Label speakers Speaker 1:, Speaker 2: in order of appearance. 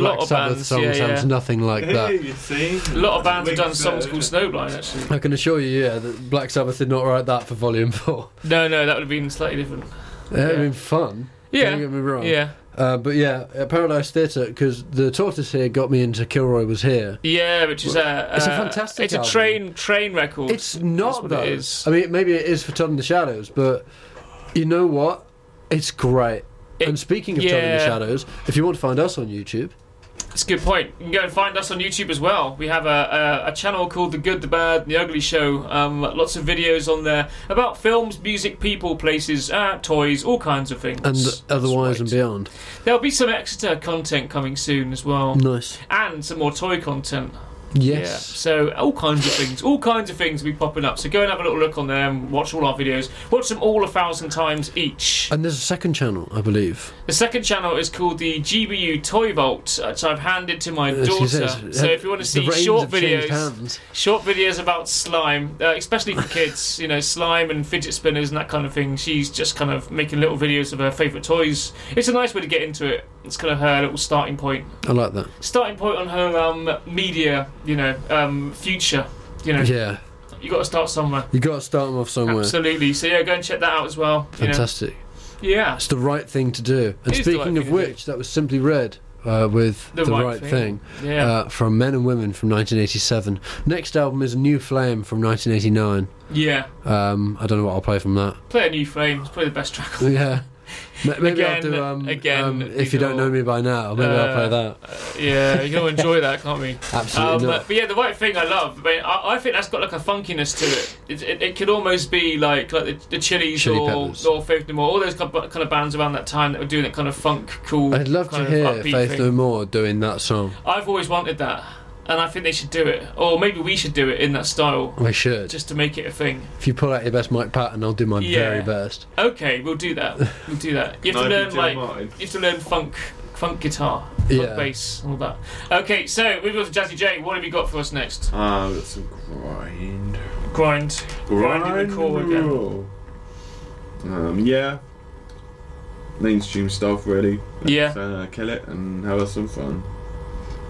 Speaker 1: Black Sabbath song sounds nothing like that.
Speaker 2: You see?
Speaker 1: A
Speaker 3: lot of bands have done songs called Snowblind, actually.
Speaker 1: I can assure you, that Black Sabbath did not write that for Volume 4.
Speaker 3: No, that would have been slightly different.
Speaker 1: It would have been fun.
Speaker 3: Yeah.
Speaker 1: Don't get me wrong.
Speaker 3: Yeah.
Speaker 1: But yeah, at Paradise Theatre, because the Tortoise here got me into Kilroy Was Here.
Speaker 3: Yeah, which is
Speaker 1: it's a fantastic
Speaker 3: It's
Speaker 1: album.
Speaker 3: a train record.
Speaker 1: It's not, though.
Speaker 3: It is.
Speaker 1: I mean, maybe it is for Todd in the Shadows, but you know what? It's great. And speaking of Todd in the Shadows, if you want to find us on YouTube...
Speaker 3: That's a good point. You can go and find us on YouTube as well. We have a channel called The Good, The Bad, and The Ugly Show. Lots of videos on there about films, music, people, places, toys, all kinds of things.
Speaker 1: And otherwise and beyond.
Speaker 3: There'll be some Exeter content coming soon as well.
Speaker 1: Nice.
Speaker 3: And some more toy content.
Speaker 1: Yes.
Speaker 3: Yeah. So all kinds of things will be popping up. So go and have a little look on there and watch all our videos. Watch them all 1,000 times each.
Speaker 1: And there's a second channel, I believe.
Speaker 3: The second channel is called the GBU Toy Vault, which I've handed to my daughter. So if you want to see short videos about slime, especially for kids, slime and fidget spinners and that kind of thing, she's just kind of making little videos of her favourite toys. It's a nice way to get into it. It's kind of her little starting point.
Speaker 1: I like that.
Speaker 3: Starting point on her media, future.
Speaker 1: Yeah.
Speaker 3: You got to start somewhere.
Speaker 1: You got to start them off somewhere.
Speaker 3: Absolutely. So yeah, go and check that out as well.
Speaker 1: Fantastic.
Speaker 3: Yeah.
Speaker 1: It's the right thing to do. And speaking of which, that was Simply Red with The Right Thing from Men and Women from 1987. Next album is A New Flame from 1989.
Speaker 3: Yeah.
Speaker 1: I don't know what I'll play from that.
Speaker 3: Play A New Flame. It's probably the best track.
Speaker 1: Yeah. Maybe I'll do If You Don't Know Me By Now. Maybe I'll play that.
Speaker 3: Yeah, you can enjoy that, can't we?
Speaker 1: Absolutely not.
Speaker 3: But yeah, The Right Thing I love. I think that's got like a funkiness to it. It could almost be like the Chili's or Faith No More, all those kind of bands around that time that were doing that kind of funk, cool.
Speaker 1: I'd love to hear Faith No More doing that song.
Speaker 3: I've always wanted that. And I think they should do it. Or maybe we should do it in that style.
Speaker 1: We should.
Speaker 3: Just to make it a thing.
Speaker 1: If you pull out your best Mike Patton, I'll do my very best.
Speaker 3: Okay, we'll do that. You have to learn funk guitar, funk bass, all that. Okay, so moving on to Jazzy J, what have you got for us next?
Speaker 2: I've got some grind.
Speaker 3: Grinding the core again.
Speaker 2: Mainstream stuff, really.
Speaker 3: Let's
Speaker 2: kill it and have us some fun.